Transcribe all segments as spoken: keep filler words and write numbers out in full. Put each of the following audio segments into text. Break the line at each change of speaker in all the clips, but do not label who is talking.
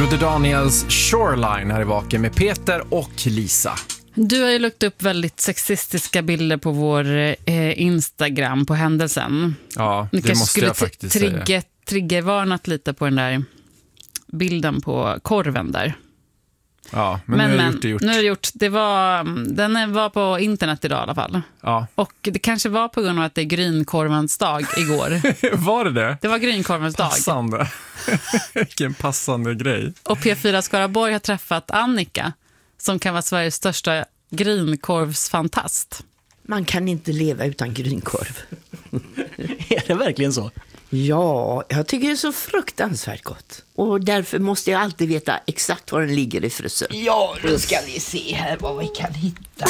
Broder Daniels Shoreline här i Vaken med Peter och Lisa.
Du har ju lagt upp väldigt sexistiska bilder på vår eh, Instagram på händelsen.
Ja,
Ni
det måste jag
t-
faktiskt
trigger,
säga.
Triggervarnat lite på den där bilden på korven där.
Ja, men,
men
nu har
men,
gjort det gjort.
Nu är det gjort. Det var, den var på internet idag i alla fall.
Ja.
Och det kanske var på grund av att det är grynkorvens dag igår.
Var det det?
Det var grynkorvens dag.
Passande. Vilken passande grej.
Och P fyra Skaraborg har träffat Annika, som kan vara Sveriges största grynkorvsfantast.
Man kan inte leva utan grynkorv.
Är det verkligen så?
Ja, jag tycker det är så fruktansvärt gott. Och därför måste jag alltid veta exakt var den ligger i frysen. Ja, då ska vi se här vad vi kan hitta.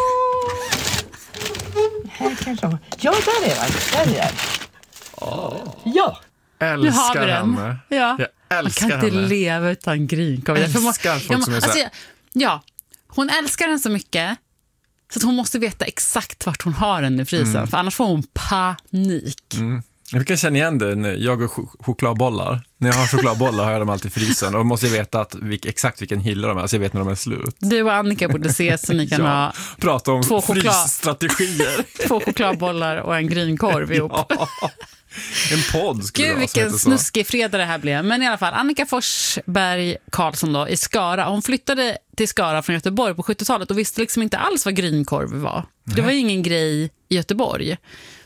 Här kanske. Ja, där är den. Där är den.
Oh.
Ja.
Nu har
Älskar
vi den.
henne.
Ja.
Jag älskar
Man kan inte
henne.
leva utan grynkorv.
Jag
Därför
älskar
må-
folk som är så här-
alltså, ja, hon älskar den så mycket så att hon måste veta exakt vart hon har den i frysen.
Mm.
För annars får hon panik.
Mm. Jag kan känna igen det när jag och ch- chokladbollar. När jag har chokladbollar har jag dem alltid i frysen. Och måste jag veta att vilk, exakt vilken hylla de är, så jag vet när de är slut.
Du och Annika borde ses så ni kan
Ja,
ha
prata om
två choklad-
frysstrategier.
två chokladbollar och en grynkorv ihop.
Ja. En podd skulle
Gud,
det vara som
vilken
heter så.
snuskig fredag det här blev. Men i alla fall, Annika Forsberg Karlsson då, i Skara. Hon flyttade till Skara från Göteborg på sjuttiotalet och visste liksom inte alls vad grynkorv var. Det var ju ingen grej i Göteborg.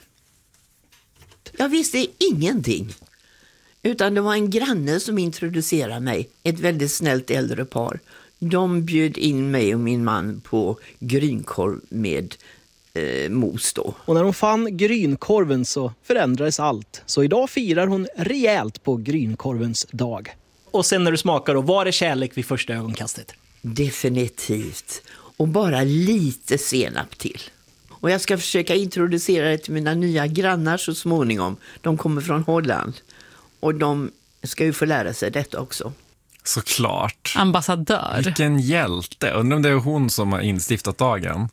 Jag visste ingenting. Utan det var en granne som introducerade mig. Ett väldigt snällt äldre par. De bjöd in mig och min man på grynkorv med eh, mos då.
Och när hon fann grynkorven så förändrades allt. Så idag firar hon rejält på grynkorvens dag. Och sen när du smakar då, var det kärlek vid första ögonkastet?
Definitivt. Och bara lite senap till. Och jag ska försöka introducera det till mina nya grannar så småningom. De kommer från Holland. Och de ska ju få lära sig detta också.
Såklart.
Ambassadör.
Vilken hjälte. Undrar om det är hon som har instiftat dagen.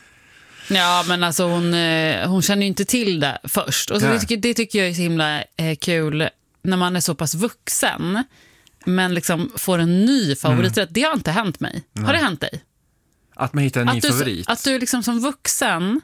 Ja, men alltså hon, eh, hon känner ju inte till det först. Och så
Nej.
det, tycker, det tycker jag är så himla eh, kul när man är så pass vuxen. Men liksom får en ny favoriträtt. Mm. Det har inte hänt mig.
Nej.
Har det hänt dig?
Att man hittar en
att
ny
du,
favorit.
Att du liksom som vuxen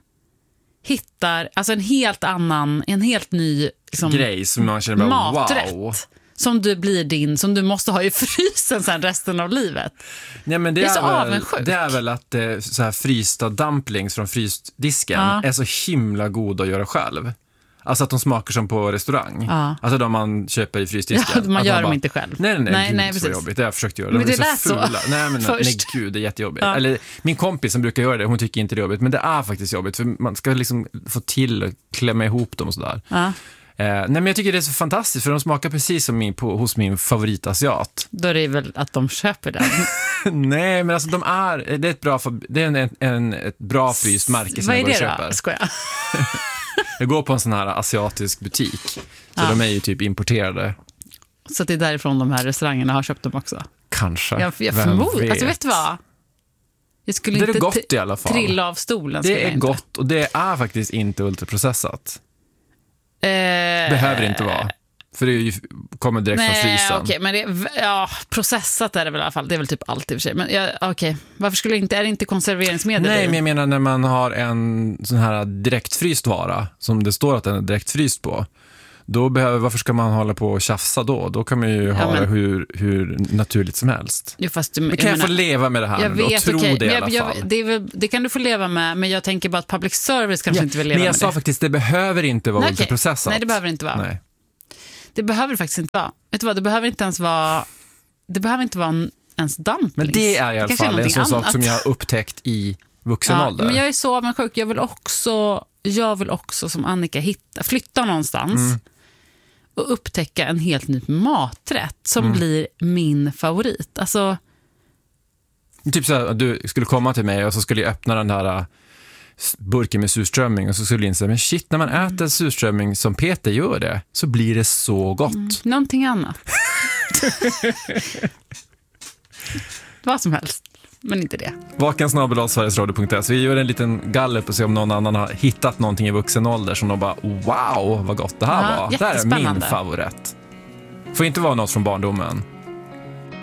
hittar alltså en helt annan, en helt ny liksom,
grej som man känner bara
maträtt.
Wow.
Som du blir din, som du måste ha i frysen sen resten av livet.
Nej, men det,
Det är
är
så
väl,
avundsjuk.
det är väl att eh, så här frysta dumplings från frysdisken
Ja.
är så himla god att göra själv. Alltså att de smakar som på restaurang.
Ja.
Alltså de man köper i frysdisken.
Ja, man
att
gör
bara,
dem inte själv.
Nej, nej, nej,
Nej,
gud,
nej,
så
precis.
jobbigt. Det har jag försökt göra.
Men
De
det
är så
lät så
fula. Nej, men nej,
först.
gud, det är jättejobbigt.
Ja.
Eller min kompis som brukar göra det, hon tycker inte det är jobbigt. Men det är faktiskt jobbigt, för man ska liksom få till och klämma ihop dem och sådär.
Ja.
Eh, nej, men jag tycker det är så fantastiskt, för de smakar precis som min, på, hos min favoritasiat.
Då är det väl att de köper den.
Nej, men alltså de är, det är ett bra, det är en, en, ett bra fryst märke som
Vad är
jag går och
det
köper.
då? Skojar.
Jag går på en sån här asiatisk butik, så
Ja.
de är ju typ importerade.
Så det är därifrån de här restaurangerna har köpt dem också.
Kanske.
Jag, jag
Vem
förmodar.
vet?
Alltså vet du vad? Jag skulle
Det är
inte
gott
t-
i alla fall.
trilla av stolen. skulle
Det
jag
är
inte.
gott och det är faktiskt inte ultraprocessat.
Eh,
Behöver inte vara. För det är ju, kommer direkt
Nej,
från frysen.
okej, men det, ja, processat är det väl i alla fall. Det är väl typ allt i och för sig. Men ja, okej, varför skulle det inte, är det inte konserveringsmedel?
Nej,
i?
men jag menar när man har en sån här direktfryst vara, som det står att den är direktfryst på, då behöver, varför ska man hålla på och tjafsa då? Då kan man ju ha
men-
det hur, hur naturligt som helst.
Jo, fast du,
Men kan jag,
menar-
få leva med det här
Jag
nu och
vet,
tro
okej.
det i
jag,
alla
jag,
fall?
det, är väl, det kan du få leva med, men jag tänker bara att public service kanske
Ja,
inte vill leva
men jag
med
sa
det.
faktiskt, det behöver inte vara
Nej, okej.
ultraprocessat.
Nej, det behöver inte vara.
Nej.
Det behöver det faktiskt inte vara. Vet du vad, det behöver inte ens vara, det behöver inte vara en, ens dumplings.
Men det är i alla
kanske är
fall en sån
någonting
sak
annat.
som jag har upptäckt i vuxen
Ja,
ålder.
men jag är så avundsjuk. Jag vill också, jag vill också som Annika hitta, flytta någonstans
Mm.
och upptäcka en helt ny maträtt som
Mm.
blir min favorit. Alltså,
Typ så här, att du skulle komma till mig och så skulle jag öppna den där äh, burken med surströmming och så skulle jag inse, men shit, när man äter surströmming som Peter gör det, så blir det så gott.
mm, någonting annat. Vad som helst, men inte det.
Vaken snabel-a sverigesradio punkt se. Vi gör en liten gallup och se om någon annan har hittat någonting i vuxen ålder som de bara, wow, vad gott det här
Ja,
var. Det här är min
jättespännande.
favorit. Får inte vara något från barndomen.